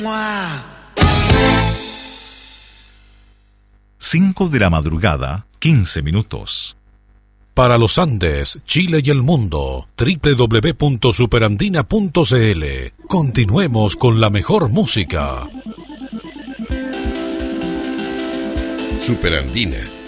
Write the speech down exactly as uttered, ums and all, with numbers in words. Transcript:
Cinco de la madrugada, quince minutos. Para los Andes, Chile y el mundo, doble u doble u doble u punto superandina punto c l. Continuemos con la mejor música. Superandina.